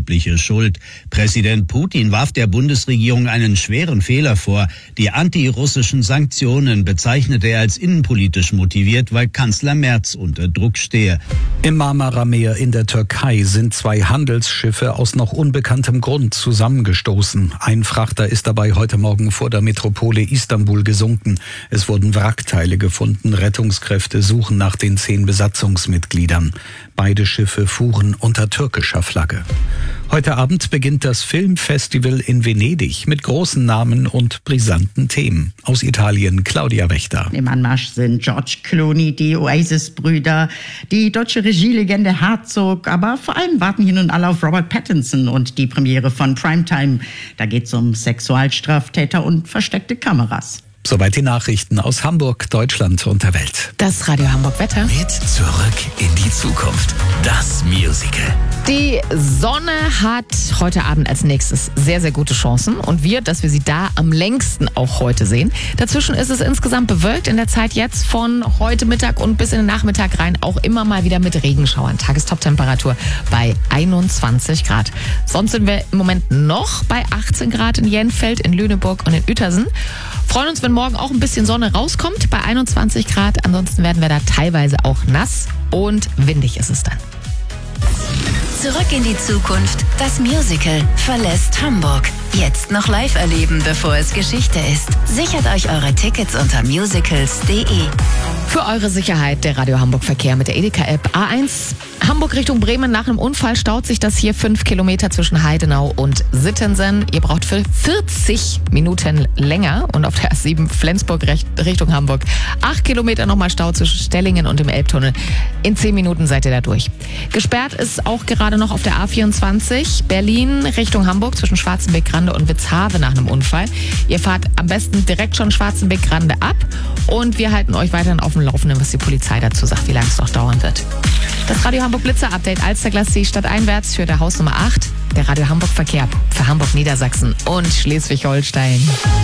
angebliche Schuld. Präsident Putin warf der Bundesregierung einen schweren Fehler vor. Die antirussischen Sanktionen bezeichnete er als innenpolitisch motiviert, weil Kanzler Merz unter Druck stehe. Im Marmara-Meer in der Türkei sind 2 Handelsschiffe aus noch unbekanntem Grund zusammengestoßen. Ein Frachter ist dabei heute Morgen vor der Metropole Istanbul gesunken. Es wurden Wrackteile gefunden. Rettungskräfte suchen nach den 10 Besatzungsmitgliedern. Beide Schiffe fuhren unter türkischer Flagge. Heute Abend beginnt das Filmfestival in Venedig mit großen Namen und brisanten Themen. Aus Italien Claudia Wächter. Im Anmarsch sind George Clooney, die Oasis-Brüder, die deutsche Regielegende Herzog, aber vor allem warten hier nun alle auf Robert Pattinson und die Premiere von Primetime. Da geht es um Sexualstraftäter und versteckte Kameras. Soweit die Nachrichten aus Hamburg, Deutschland und der Welt. Das Radio Hamburg Wetter. Mit Zurück in die Zukunft. Das Musical. Die Sonne hat heute Abend als nächstes sehr, sehr gute Chancen. Und dass wir sie da am längsten auch heute sehen. Dazwischen ist es insgesamt bewölkt in der Zeit jetzt von heute Mittag und bis in den Nachmittag rein. Auch immer mal wieder mit Regenschauern. Tagestoptemperatur bei 21 Grad. Sonst sind wir im Moment noch bei 18 Grad in Jenfeld, in Lüneburg und in Uetersen. Freuen uns, wenn morgen auch ein bisschen Sonne rauskommt bei 21 Grad. Ansonsten werden wir da teilweise auch nass und windig ist es dann. Zurück in die Zukunft. Das Musical verlässt Hamburg. Jetzt noch live erleben, bevor es Geschichte ist. Sichert euch eure Tickets unter musicals.de. Für eure Sicherheit der Radio Hamburg Verkehr mit der Edeka-App. A1 Hamburg Richtung Bremen. Nach einem Unfall staut sich das hier 5 Kilometer zwischen Heidenau und Sittensen. Ihr braucht für 40 Minuten länger. Und auf der A7 Flensburg Richtung Hamburg 8 Kilometer nochmal Stau zwischen Stellingen und dem Elbtunnel. In 10 Minuten seid ihr da durch. Gesperrt ist auch gerade noch auf der A24 Berlin Richtung Hamburg zwischen Schwarzenbeck-Grande und Witzhave nach einem Unfall. Ihr fahrt am besten direkt schon Schwarzenbeck-Grande ab und wir halten euch weiterhin auf dem Laufenden, was die Polizei dazu sagt, wie lange es noch dauern wird. Das Radio Hamburg Blitzer Update Alsterglassee stadteinwärts für der Hausnummer 8. Der Radio Hamburg Verkehr für Hamburg, Niedersachsen und Schleswig-Holstein.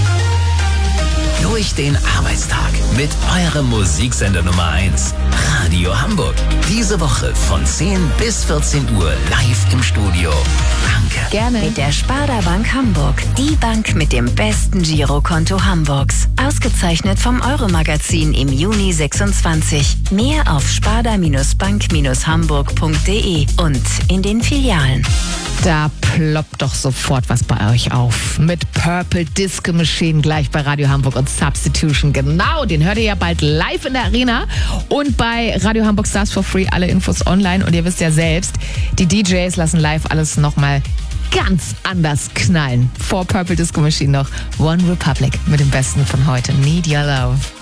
Durch den Arbeitstag mit eurem Musiksender Nummer 1. Radio Hamburg. Diese Woche von 10 bis 14 Uhr live im Studio. Danke. Gerne. Mit der Sparda Bank Hamburg. Die Bank mit dem besten Girokonto Hamburgs. Ausgezeichnet vom Euro-Magazin im Juni 26. Mehr auf sparda-bank-hamburg.de und in den Filialen. Da ploppt doch sofort was bei euch auf. Mit Purple Disco Machine gleich bei Radio Hamburg und Substitution. Genau, den hört ihr ja bald live in der Arena und bei Radio Hamburg Stars for Free. Alle Infos online und ihr wisst ja selbst, die DJs lassen live alles nochmal ganz anders knallen. Vor Purple Disco Machine noch One Republic mit dem Besten von heute. Need Your Love.